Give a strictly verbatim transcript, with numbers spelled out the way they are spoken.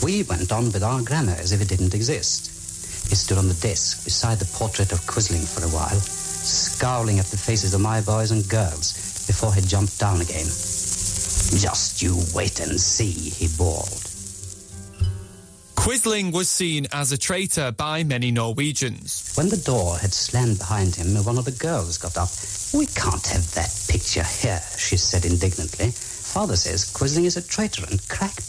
We went on with our grammar as if it didn't exist. He stood on the desk beside the portrait of Quisling for a while, scowling at the faces of my boys and girls before he jumped down again. Just you wait and see, he bawled. Quisling was seen as a traitor by many Norwegians. When the door had slammed behind him, one of the girls got up. We can't have that picture here, she said indignantly. Father says Quisling is a traitor and crack